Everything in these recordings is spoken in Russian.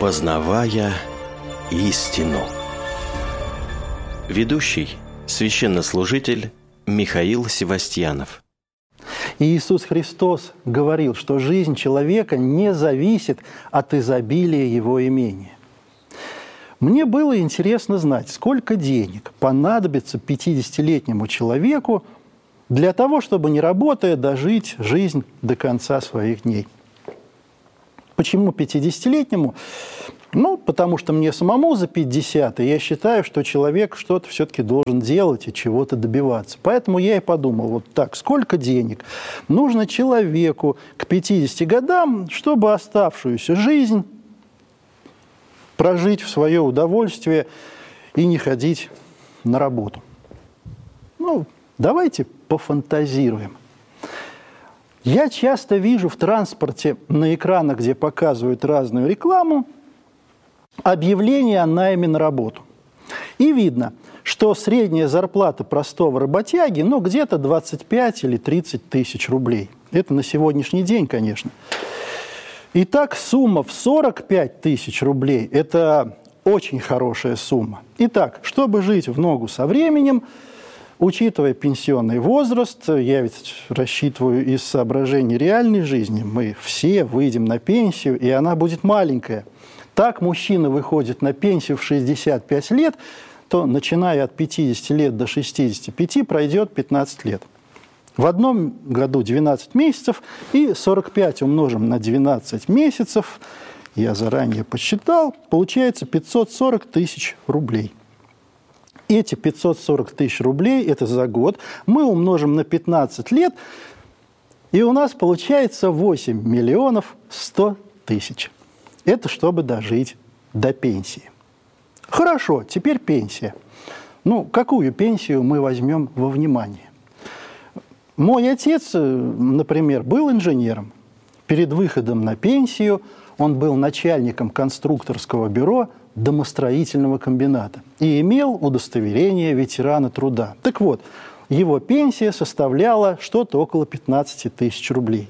Познавая истину. Ведущий, священнослужитель Михаил Севастьянов. Иисус Христос говорил, что жизнь человека не зависит от изобилия его имения. Мне было интересно знать, сколько денег понадобится 50-летнему человеку для того, чтобы, не работая, дожить жизнь до конца своих дней. Почему 50-летнему? Потому что мне самому за 50, и я считаю, что человек что-то все-таки должен делать и чего-то добиваться. Поэтому я и подумал, вот так, сколько денег нужно человеку к 50 годам, чтобы оставшуюся жизнь прожить в свое удовольствие и не ходить на работу. Давайте пофантазируем. Я часто вижу в транспорте на экранах, где показывают разную рекламу, объявление о найме на работу. И видно, что средняя зарплата простого работяги, где-то 25 или 30 тысяч рублей. Это на сегодняшний день, конечно. Итак, сумма в 45 тысяч рублей – это очень хорошая сумма. Итак, чтобы жить в ногу со временем, учитывая пенсионный возраст, я ведь рассчитываю из соображений реальной жизни, мы все выйдем на пенсию, и она будет маленькая. Так мужчина выходит на пенсию в 65 лет, то, начиная от 50 лет до 65, пройдет 15 лет. В одном году 12 месяцев, и 45 умножим на 12 месяцев, я заранее посчитал, получается 540 тысяч рублей. Эти 540 тысяч рублей, это за год, мы умножим на 15 лет, и у нас получается 8 миллионов 100 тысяч. Это чтобы дожить до пенсии. Хорошо, теперь пенсия. Какую пенсию мы возьмем во внимание? Мой отец, например, был инженером. Перед выходом на пенсию он был начальником конструкторского бюро домостроительного комбината и имел удостоверение ветерана труда. Так вот, его пенсия составляла что-то около 15 тысяч рублей.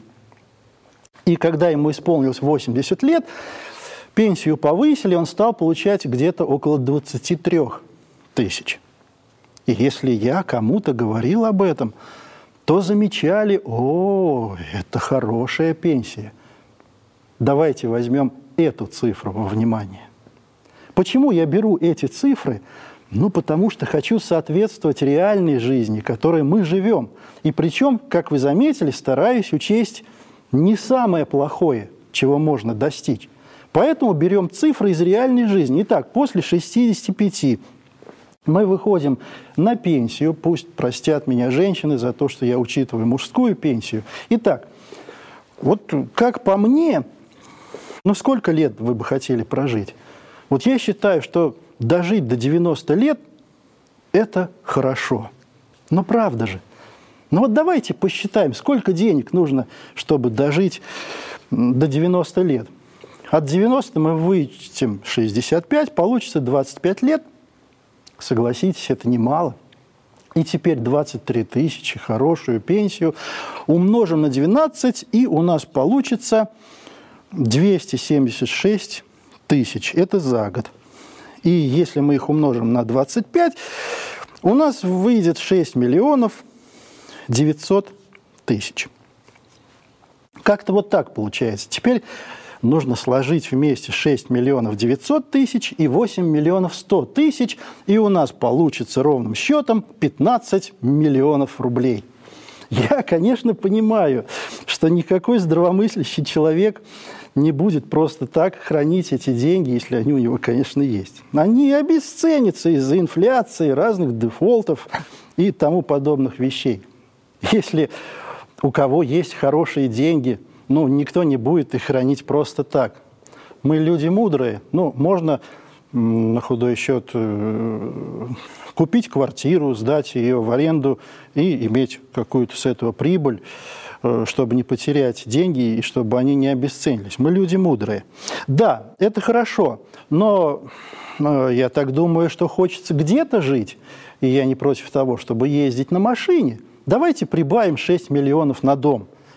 И когда ему исполнилось 80 лет, пенсию повысили, он стал получать где-то около 23 тысяч. И если я кому-то говорил об этом, то замечали: о, это хорошая пенсия. Давайте возьмем эту цифру во внимание. Почему я беру эти цифры? Потому что хочу соответствовать реальной жизни, в которой мы живем. И причем, как вы заметили, стараюсь учесть не самое плохое, чего можно достичь. Поэтому берем цифры из реальной жизни. Итак, после 65 мы выходим на пенсию. Пусть простят меня женщины за то, что я учитываю мужскую пенсию. Итак, вот как по мне, сколько лет вы бы хотели прожить? Вот я считаю, что дожить до 90 лет – это хорошо. Но правда же. Давайте посчитаем, сколько денег нужно, чтобы дожить до 90 лет. От 90 мы вычтем 65, получится 25 лет. Согласитесь, это немало. И теперь 23 тысячи, хорошую пенсию, умножим на 12, и у нас получится 276 тысяч. Это за год. И если мы их умножим на 25, у нас выйдет 6 миллионов 900 тысяч. Как-то вот так получается. Теперь нужно сложить вместе 6 миллионов 900 тысяч и 8 миллионов 100 тысяч, и у нас получится ровным счетом 15 миллионов рублей. Я, конечно, понимаю, что никакой здравомыслящий человек не будет просто так хранить эти деньги, если они у него, конечно, есть. Они обесценятся из-за инфляции, разных дефолтов и тому подобных вещей. Если у кого есть хорошие деньги, никто не будет их хранить просто так. Мы люди мудрые, можно на худой счет купить квартиру, сдать ее в аренду и иметь какую-то с этого прибыль, чтобы не потерять деньги и чтобы они не обесценились. Мы люди мудрые. Да, это хорошо, но я так думаю, что хочется где-то жить, и я не против того, чтобы ездить на машине. Давайте прибавим 6 миллионов на дом.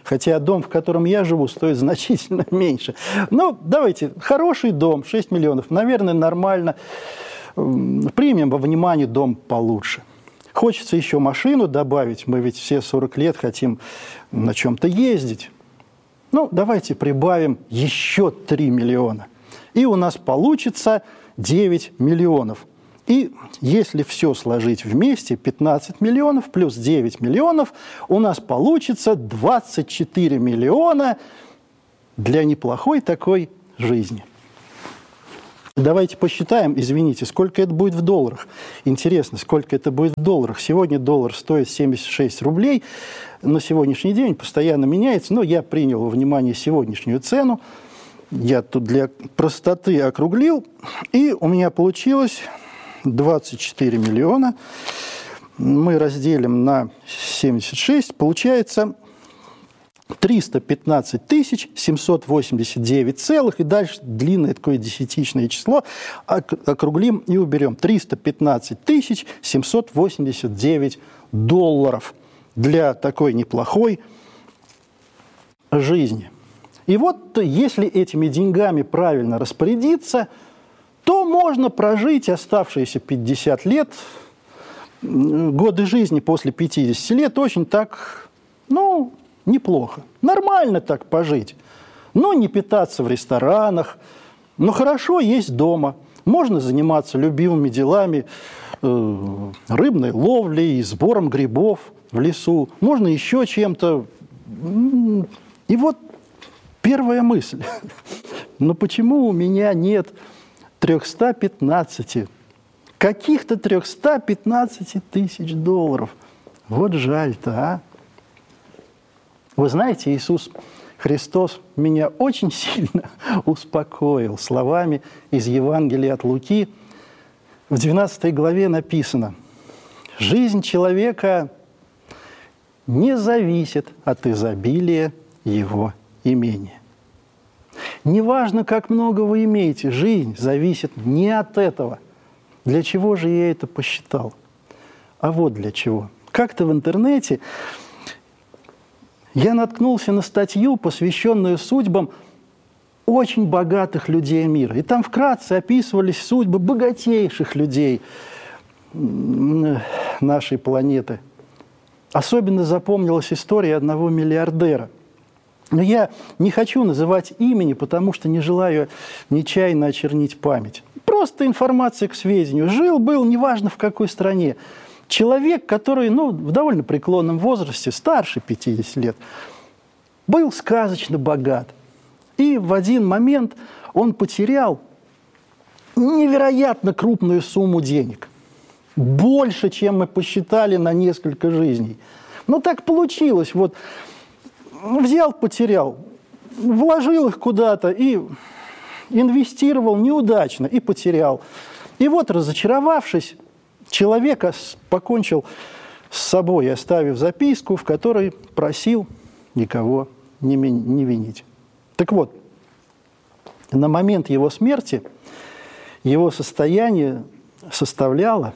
Хотя дом, в котором я живу, стоит значительно меньше. Ну, давайте, хороший дом, 6 миллионов, наверное, нормально. Примем во внимание дом получше. Хочется еще машину добавить, мы ведь все 40 лет хотим на чем-то ездить. Ну, давайте прибавим еще 3 миллиона. И у нас получится 9 миллионов. И если все сложить вместе, 15 миллионов плюс 9 миллионов, у нас получится 24 миллиона для неплохой такой жизни. Давайте посчитаем, извините, сколько это будет в долларах. Интересно, сколько это будет в долларах. Сегодня доллар стоит 76 рублей. На сегодняшний день постоянно меняется, но я принял во внимание сегодняшнюю цену. Я тут для простоты округлил, и у меня получилось 24 миллиона. Мы разделим на 76, получается 315 789 целых, и дальше длинное такое десятичное число, округлим и уберем. 315 789 долларов для такой неплохой жизни. И вот если этими деньгами правильно распорядиться, то можно прожить оставшиеся 50 лет, годы жизни после 50 лет очень так, ну, неплохо. Нормально так пожить. Но не питаться в ресторанах. Но хорошо есть дома. Можно заниматься любимыми делами, рыбной ловлей, сбором грибов в лесу. Можно еще чем-то. И вот первая мысль. Но почему у меня нет 315, каких-то 315 тысяч долларов? Вот жаль-то, а? Вы знаете, Иисус Христос меня очень сильно успокоил словами из Евангелия от Луки. В 12 главе написано: «Жизнь человека не зависит от изобилия его имения». Неважно, как много вы имеете, жизнь зависит не от этого. Для чего же я это посчитал? А вот для чего. Как-то в интернете я наткнулся на статью, посвященную судьбам очень богатых людей мира. И там вкратце описывались судьбы богатейших людей нашей планеты. Особенно запомнилась история одного миллиардера. Но я не хочу называть имени, потому что не желаю нечаянно очернить память. Просто информация к сведению. Жил-был, неважно в какой стране. Человек, который, в довольно преклонном возрасте, старше 50 лет, был сказочно богат. И в один момент он потерял невероятно крупную сумму денег. Больше, чем мы посчитали на несколько жизней. Но так получилось. Вот взял, потерял, вложил их куда-то и инвестировал неудачно и потерял. И вот, разочаровавшись, человек покончил с собой, оставив записку, в которой просил никого не винить. Так вот, на момент его смерти его состояние составляло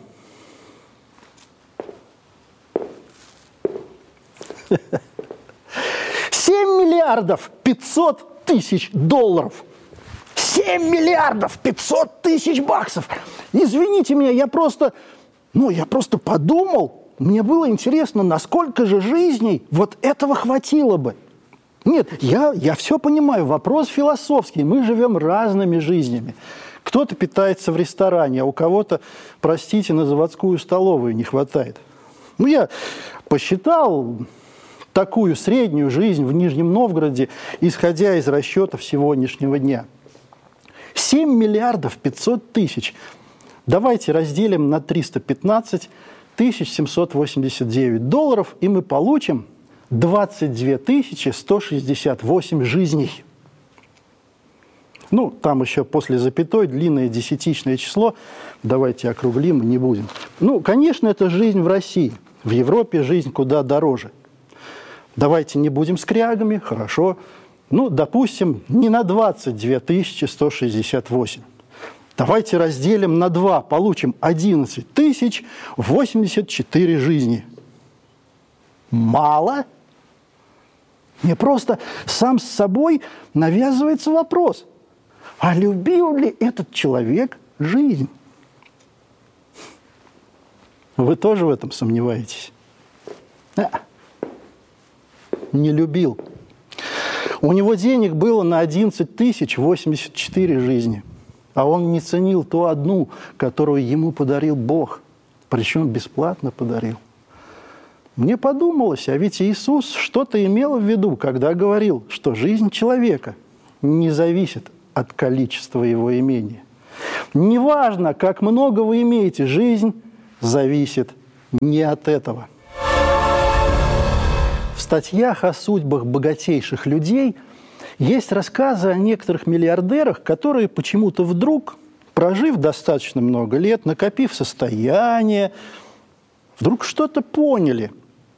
7 миллиардов 500 тысяч долларов. 7 миллиардов 500 тысяч баксов. Извините меня, я просто подумал, мне было интересно, насколько же жизней вот этого хватило бы. Нет, я все понимаю, вопрос философский, мы живем разными жизнями. Кто-то питается в ресторане, а у кого-то, простите, на заводскую столовую не хватает. Я посчитал такую среднюю жизнь в Нижнем Новгороде, исходя из расчетов сегодняшнего дня. 7 миллиардов 500 тысяч. Давайте разделим на 315 789 долларов, и мы получим 22 168 жизней. Там еще после запятой длинное десятичное число. Давайте округлим, не будем. Конечно, это жизнь в России. В Европе жизнь куда дороже. Давайте не будем скрягами, хорошо. Допустим, не на 22 168. Давайте разделим на 2, получим 11 084 жизни. Мало? Мне просто сам с собой навязывается вопрос, а любил ли этот человек жизнь? Вы тоже в этом сомневаетесь? Не любил. У него денег было на 11 084 жизни, а он не ценил ту одну, которую ему подарил Бог, причем бесплатно подарил. Мне подумалось, а ведь Иисус что-то имел в виду, когда говорил, что жизнь человека не зависит от количества его имения. Неважно, как много вы имеете, жизнь зависит не от этого. В статьях о судьбах богатейших людей есть рассказы о некоторых миллиардерах, которые почему-то вдруг, прожив достаточно много лет, накопив состояние, вдруг что-то поняли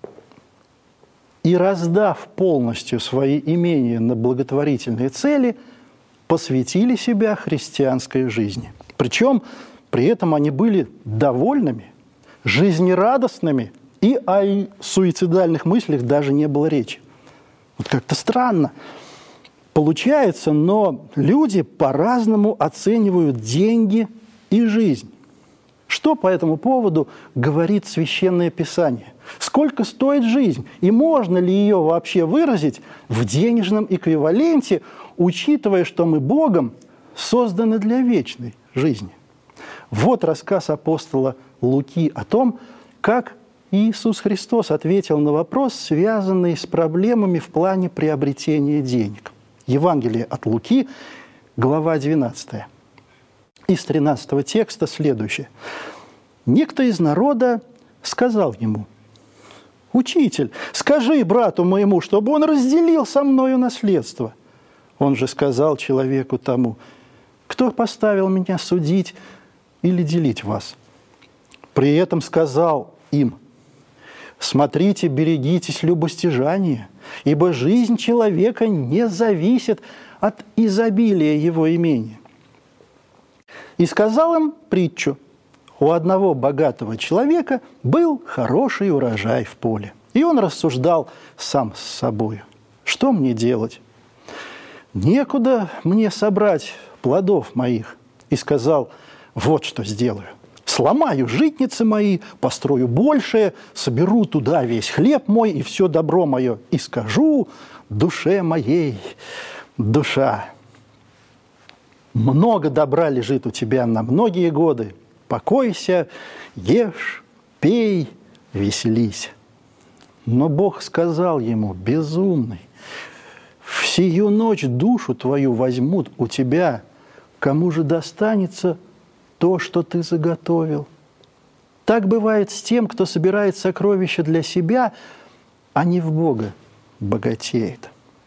и, раздав полностью свои имения на благотворительные цели, посвятили себя христианской жизни. Причем при этом они были довольными, жизнерадостными, и о суицидальных мыслях даже не было речи. Вот как-то странно получается, но люди по-разному оценивают деньги и жизнь. Что по этому поводу говорит Священное Писание? Сколько стоит жизнь? И можно ли ее вообще выразить в денежном эквиваленте, учитывая, что мы Богом созданы для вечной жизни? Вот рассказ апостола Луки о том, как Иисус Христос ответил на вопрос, связанный с проблемами в плане приобретения денег. Евангелие от Луки, глава 12. Из 13 текста следующее. «Некто из народа сказал ему: „Учитель, скажи брату моему, чтобы он разделил со мною наследство“. Он же сказал человеку тому: „Кто поставил меня судить или делить вас?“ При этом сказал им: „Смотрите, берегитесь любостяжания, ибо жизнь человека не зависит от изобилия его имения“. И сказал им притчу: у одного богатого человека был хороший урожай в поле. И он рассуждал сам с собою: что мне делать? Некуда мне собрать плодов моих. И сказал: вот что сделаю. Сломаю житницы мои, построю большее, соберу туда весь хлеб мой и все добро мое, и скажу душе моей: душа, много добра лежит у тебя на многие годы. Покойся, ешь, пей, веселись. Но Бог сказал ему: безумный, в сию ночь душу твою возьмут у тебя, кому же достанется то, что ты заготовил? Так бывает с тем, кто собирает сокровища для себя, а не в Бога богатеет.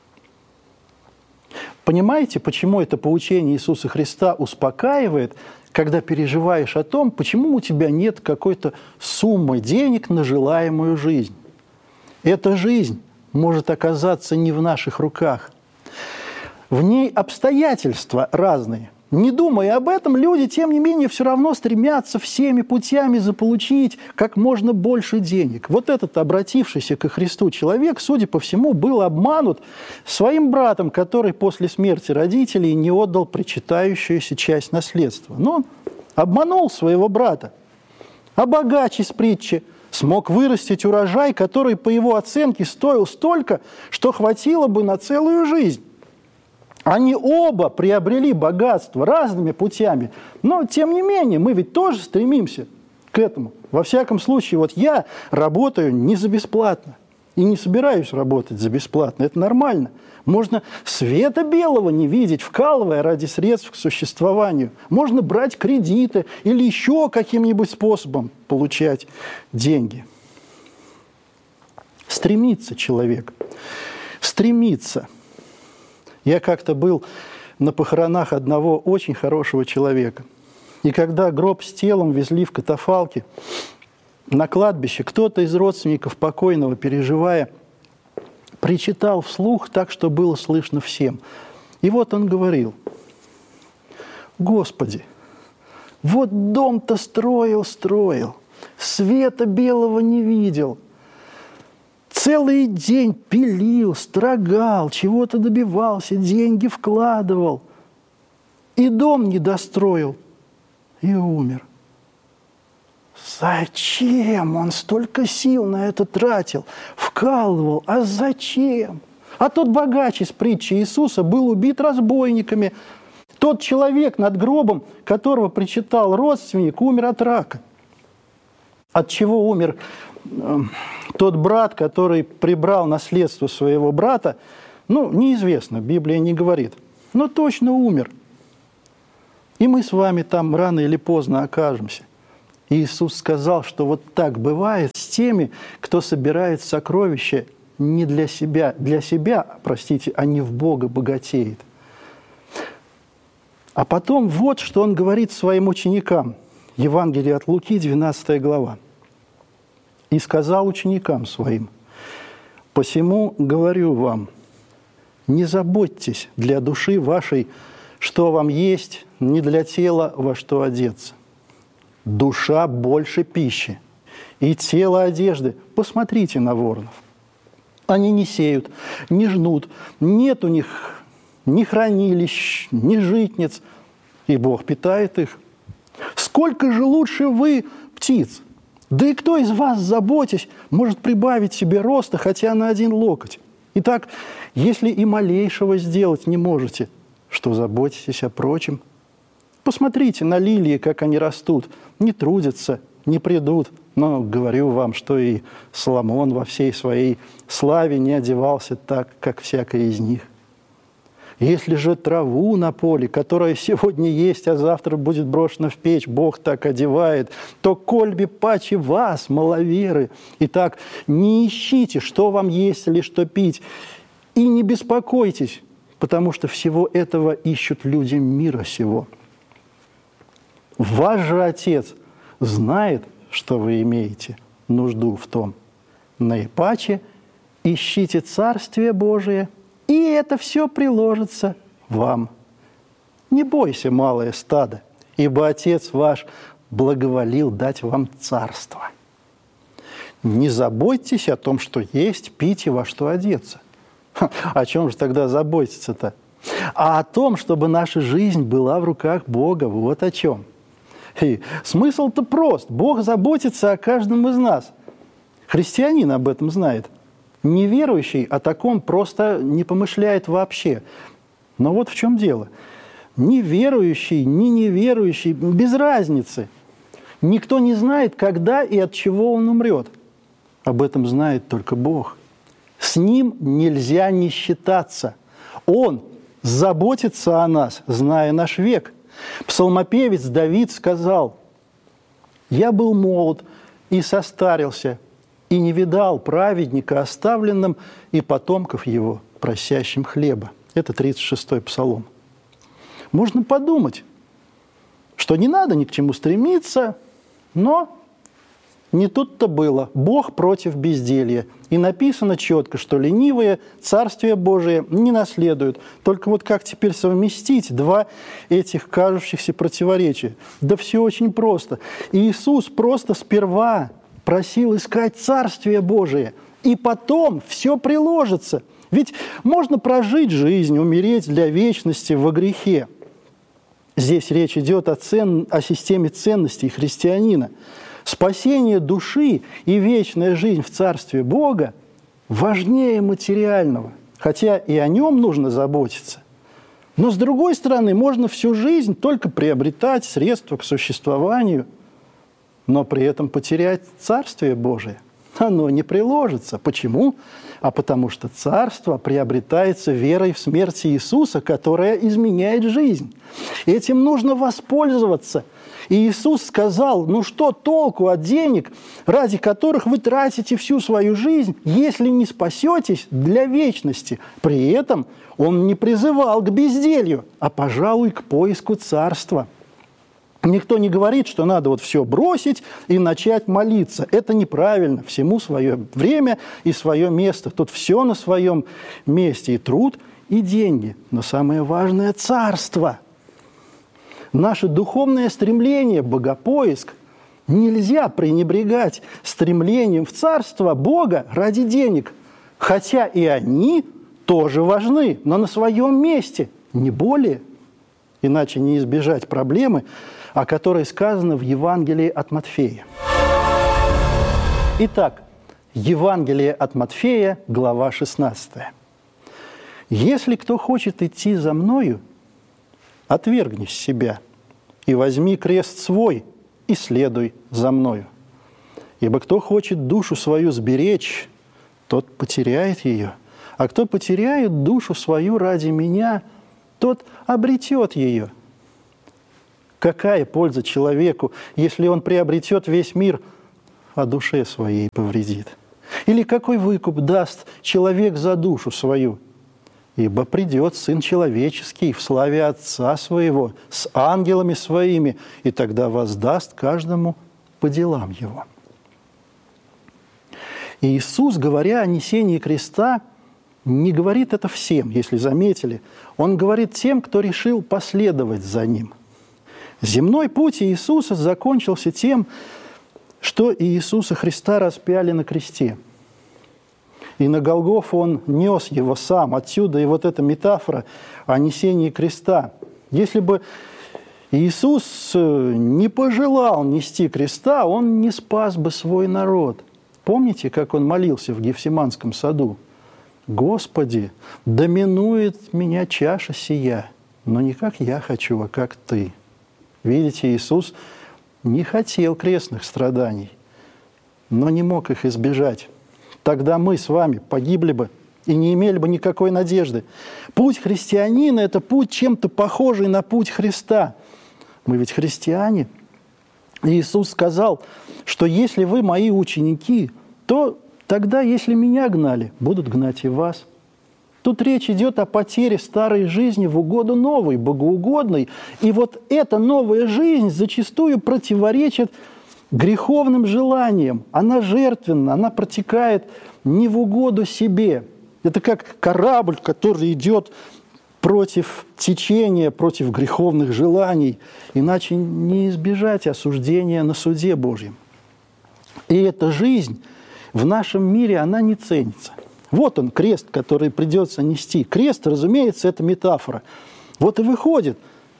Понимаете, почему это поучение Иисуса Христа успокаивает, когда переживаешь о том, почему у тебя нет какой-то суммы денег на желаемую жизнь? Эта жизнь может оказаться не в наших руках. В ней обстоятельства разные. Не думая об этом, люди, тем не менее, все равно стремятся всеми путями заполучить как можно больше денег. Вот этот обратившийся ко Христу человек, судя по всему, был обманут своим братом, который после смерти родителей не отдал причитающуюся часть наследства. Но он обманул своего брата. А богач из притчи смог вырастить урожай, который, по его оценке, стоил столько, что хватило бы на целую жизнь. Они оба приобрели богатство разными путями, но, тем не менее, мы ведь тоже стремимся к этому. Во всяком случае, вот я работаю не за бесплатно и не собираюсь работать за бесплатно. Это нормально. Можно света белого не видеть, вкалывая ради средств к существованию. Можно брать кредиты или еще каким-нибудь способом получать деньги. Стремится человек. Стремится. Я как-то был на похоронах одного очень хорошего человека. И когда гроб с телом везли в катафалке на кладбище, кто-то из родственников покойного, переживая, причитал вслух так, что было слышно всем. И вот он говорил: «Господи, вот дом-то строил, света белого не видел. Целый день пилил, строгал, чего-то добивался, деньги вкладывал. И дом не достроил, и умер. Зачем он столько сил на это тратил? Вкалывал. А зачем? А тот богач из притчи Иисуса был убит разбойниками. Тот человек, над гробом которого причитал родственник, умер от рака. От чего умер тот брат, который прибрал наследство своего брата, неизвестно, Библия не говорит, но точно умер. И мы с вами там рано или поздно окажемся. И Иисус сказал, что вот так бывает с теми, кто собирает сокровища не для себя, а не в Бога богатеет. А потом вот, что Он говорит своим ученикам. Евангелие от Луки, 12 глава. «И сказал ученикам своим: посему говорю вам, не заботьтесь для души вашей, что вам есть, не для тела, во что одеться. Душа больше пищи, и тело одежды. Посмотрите на воронов. Они не сеют, не жнут, нет у них ни хранилищ, ни житниц, и Бог питает их. Сколько же лучше вы птиц? Да и кто из вас, заботясь, может прибавить себе роста хотя на 1 локоть? Итак, если и малейшего сделать не можете, что заботитесь о прочем? Посмотрите на лилии, как они растут, не трудятся, не придут. Но говорю вам, что и Соломон во всей своей славе не одевался так, как всякая из них. Если же траву на поле, которая сегодня есть, а завтра будет брошена в печь, Бог так одевает, то кольби паче вас, маловеры. Итак, не ищите, что вам есть или что пить, и не беспокойтесь, потому что всего этого ищут люди мира сего. Ваш же Отец знает, что вы имеете нужду в том. Наипаче ищите Царствие Божие, и это все приложится вам. Не бойся, малое стадо, ибо Отец ваш благоволил дать вам царство. Не заботьтесь о том, что есть, пить и во что одеться. О чем же тогда заботиться-то? А о том, чтобы наша жизнь была в руках Бога, вот о чем. И смысл-то прост. Бог заботится о каждом из нас. Христианин об этом знает. Неверующий о таком просто не помышляет вообще. Но вот в чем дело. Ни верующий, ни неверующий, без разницы. Никто не знает, когда и от чего он умрет. Об этом знает только Бог. С Ним нельзя не считаться. Он заботится о нас, зная наш век. Псалмопевец Давид сказал: «Я был молод и состарился, и не видал праведника оставленным и потомков его, просящим хлеба». Это 36-й псалом. Можно подумать, что не надо ни к чему стремиться, но не тут-то было. Бог против безделья. И написано четко, что ленивые Царствие Божие не наследуют. Только вот как теперь совместить два этих кажущихся противоречия? Да все очень просто. Иисус просто сперва просил искать Царствие Божие, и потом все приложится. Ведь можно прожить жизнь, умереть для вечности во грехе. Здесь речь идет о системе ценностей христианина. Спасение души и вечная жизнь в Царстве Бога важнее материального, хотя и о нем нужно заботиться. Но, с другой стороны, можно всю жизнь только приобретать средства к существованию, но при этом потерять Царствие Божие. Оно не приложится. Почему? А потому что Царство приобретается верой в смерть Иисуса, которая изменяет жизнь. Этим нужно воспользоваться. И Иисус сказал: ну что толку от денег, ради которых вы тратите всю свою жизнь, если не спасетесь для вечности? При этом Он не призывал к безделью, а, пожалуй, к поиску Царства. Никто не говорит, что надо вот все бросить и начать молиться. Это неправильно. Всему свое время и свое место. Тут все на своем месте. И труд, и деньги. Но самое важное – Царство. Наше духовное стремление, богопоиск Нельзя пренебрегать стремлением в Царство Бога ради денег, хотя и они тоже важны, но на своем месте, не более. Иначе не избежать проблемы, о которой сказано в Евангелии от Матфея. Итак, Евангелие от Матфея, глава 16. «Если кто хочет идти за Мною, отвергни себя и возьми крест свой, и следуй за Мною. Ибо кто хочет душу свою сберечь, тот потеряет ее, а кто потеряет душу свою ради Меня, тот обретет ее. Какая польза человеку, если он приобретет весь мир, а душе своей повредит? Или какой выкуп даст человек за душу свою? Ибо придет Сын Человеческий в славе Отца Своего с ангелами Своими, и тогда воздаст каждому по делам его». И Иисус, говоря о несении креста, не говорит это всем, если заметили. Он говорит тем, кто решил последовать за Ним. Земной путь Иисуса закончился тем, что Иисуса Христа распяли на кресте. И на Голгофу Он нес его сам. Отсюда и вот эта метафора о несении креста. Если бы Иисус не пожелал нести креста, Он не спас бы свой народ. Помните, как Он молился в Гефсиманском саду? «Господи, доминует меня чаша сия, но не как я хочу, а как Ты». Видите, Иисус не хотел крестных страданий, но не мог их избежать. Тогда мы с вами погибли бы и не имели бы никакой надежды. Путь христианина – это путь чем-то похожий на путь Христа. Мы ведь христиане. И Иисус сказал, что если вы мои ученики, то тогда, если меня гнали, будут гнать и вас. Тут речь идет о потере старой жизни в угоду новой, богоугодной. И вот эта новая жизнь зачастую противоречит греховным желаниям. Она жертвенна, она протекает не в угоду себе. Это как корабль, который идет против течения, против греховных желаний. Иначе не избежать осуждения на суде Божьем. И эта жизнь в нашем мире, она не ценится. Вот он, крест, который придется нести. Крест, разумеется, это метафора. Вот и выходит,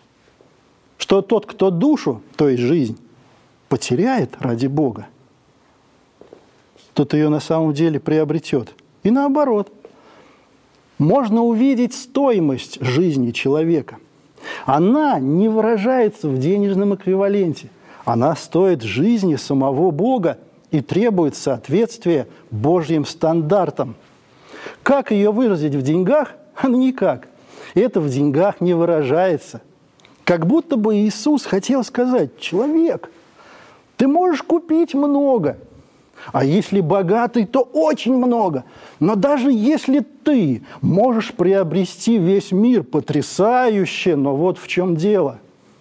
что тот, кто душу, то есть жизнь, потеряет ради Бога, тот ее на самом деле приобретет. И наоборот. Можно увидеть стоимость жизни человека. Она не выражается в денежном эквиваленте. Она стоит жизни самого Бога и требует соответствия Божьим стандартам. Как ее выразить в деньгах? Никак. Это в деньгах не выражается. Как будто бы Иисус хотел сказать: человек, ты можешь купить много, а если богатый, то очень много. Но даже если ты можешь приобрести весь мир потрясающе, но вот в чем дело.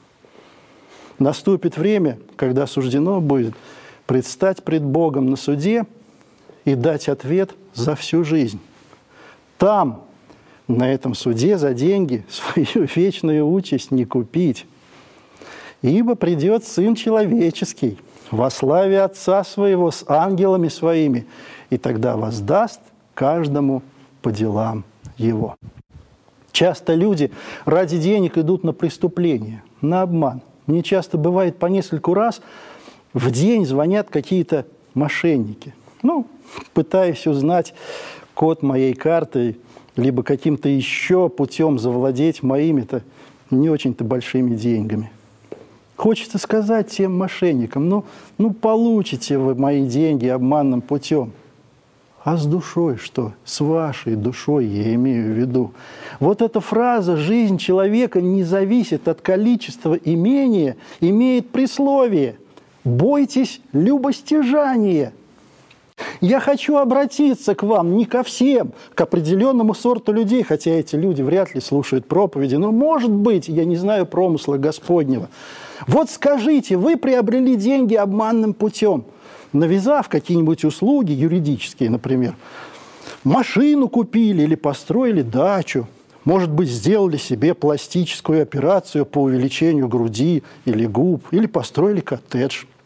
Наступит время, когда суждено будет предстать пред Богом на суде и дать ответ за всю жизнь. Там, на этом суде, за деньги свою вечную участь не купить. Ибо придет Сын Человеческий во славе Отца Своего с ангелами Своими, и тогда воздаст каждому по делам его. Часто люди ради денег идут на преступление, на обман. Мне часто бывает по нескольку раз в день звонят какие-то мошенники. Пытаясь узнать код моей карты, либо каким-то еще путем завладеть моими-то не очень-то большими деньгами. Хочется сказать тем мошенникам: получите вы мои деньги обманным путем. А с душой что? С вашей душой я имею в виду. Вот эта фраза «жизнь человека не зависит от количества имения» имеет присловие: «Бойтесь любостяжания». Я хочу обратиться к вам, не ко всем, к определенному сорту людей, хотя эти люди вряд ли слушают проповеди, но, может быть, я не знаю промысла Господнего. Вот скажите, вы приобрели деньги обманным путем, навязав какие-нибудь услуги юридические, например, машину купили или построили дачу, может быть, сделали себе пластическую операцию по увеличению груди или губ, или построили коттедж.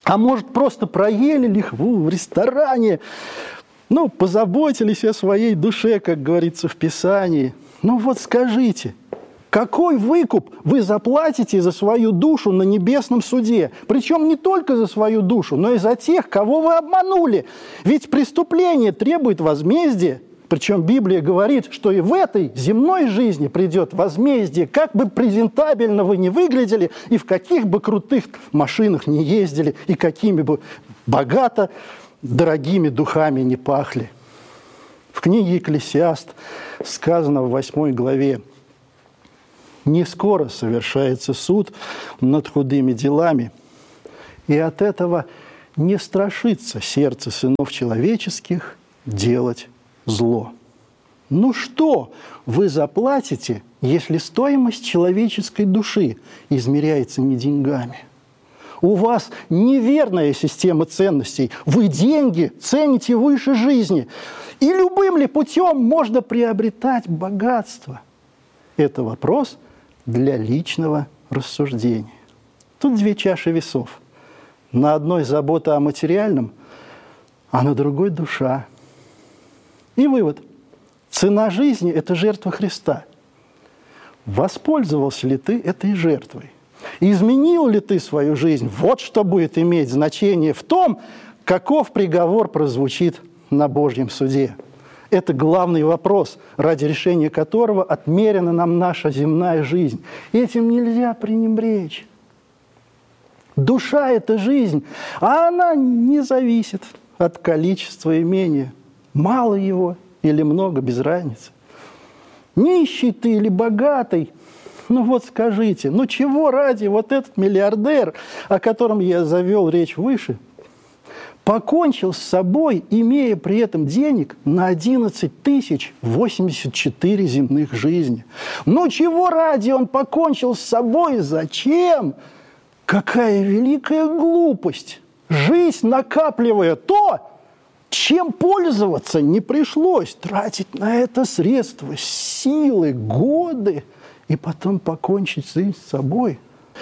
А может, просто проели лихву в ресторане, позаботились о своей душе, как говорится в Писании. Вот скажите, какой выкуп вы заплатите за свою душу на небесном суде? Причем не только за свою душу, но и за тех, кого вы обманули. Ведь преступление требует возмездия. Причем Библия говорит, что и в этой земной жизни придет возмездие, как бы презентабельно вы ни выглядели, и в каких бы крутых машинах ни ездили, и какими бы богато дорогими духами не пахли. В книге «Екклесиаст» сказано в 8 главе: «Не скоро совершается суд над худыми делами, и от этого не страшится сердце сынов человеческих делать зло». Что вы заплатите, если стоимость человеческой души измеряется не деньгами? У вас неверная система ценностей. Вы деньги цените выше жизни. И любым ли путем можно приобретать богатство? Это вопрос для личного рассуждения. Тут две чаши весов. На одной забота о материальном, а на другой душа. И вывод. Цена жизни – это жертва Христа. Воспользовался ли ты этой жертвой? Изменил ли ты свою жизнь? Вот что будет иметь значение в том, каков приговор прозвучит на Божьем суде. Это главный вопрос, ради решения которого отмерена нам наша земная жизнь. Этим нельзя пренебречь. Душа – это жизнь, а она не зависит от количества имения. Мало его или много – без разницы. Нищий ты или богатый – скажите, чего ради вот этот миллиардер, о котором я завел речь выше, покончил с собой, имея при этом денег на 11 084 земных жизни? Чего ради он покончил с собой? Зачем? Какая великая глупость! Жизнь, накапливая то, чем пользоваться не пришлось, тратить на это средства, силы, годы, и потом покончить жизнь с собой.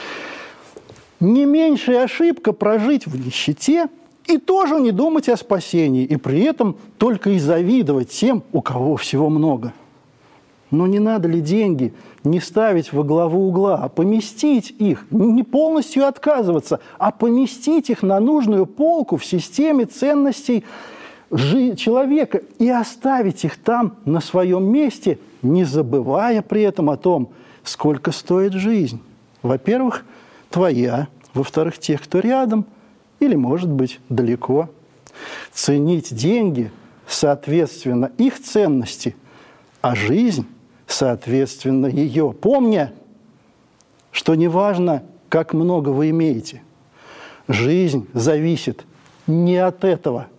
Не меньшая ошибка прожить в нищете и тоже не думать о спасении, и при этом только и завидовать тем, у кого всего много. Не надо ли деньги не ставить во главу угла, а поместить их, не полностью отказываться, а поместить их на нужную полку в системе ценностей человека и оставить их там на своем месте, не забывая при этом о том, сколько стоит жизнь. Во-первых, твоя, во-вторых, тех, кто рядом или, может быть, далеко. Ценить деньги, соответственно, их ценности, а жизнь, соответственно, ее. Помня, что неважно, как много вы имеете, жизнь зависит не от этого.